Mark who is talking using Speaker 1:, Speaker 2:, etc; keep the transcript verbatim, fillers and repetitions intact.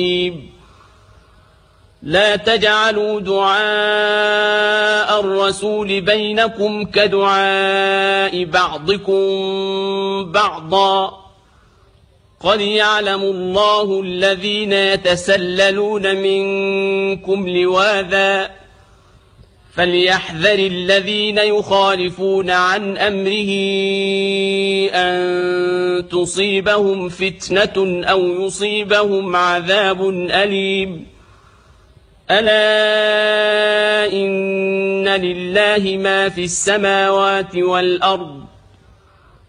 Speaker 1: لا تجعلوا دعاء الرسول بينكم كدعاء بعضكم بعضا قد يعلم الله الذين يتسللون منكم لواذا فليحذر الذين يخالفون عن أمره أن تصيبهم فتنة أو يصيبهم عذاب أليم ألا إن لله ما في السماوات والأرض